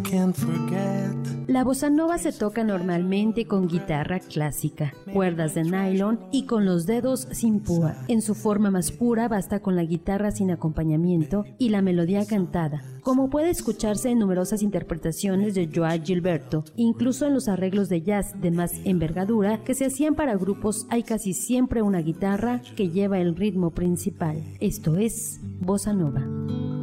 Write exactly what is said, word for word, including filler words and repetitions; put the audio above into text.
can't forget. La bossa nova se toca normalmente con guitarra clásica, cuerdas de nylon y con los dedos sin púa. En su forma más pura basta con la guitarra sin acompañamiento y la melodía cantada, como puede escucharse en numerosas interpretaciones de Joao Gilberto. Incluso en los arreglos de jazz de más envergadura que se hacían para grupos hay casi siempre una guitarra que lleva el ritmo principal. Esto es bossa nova.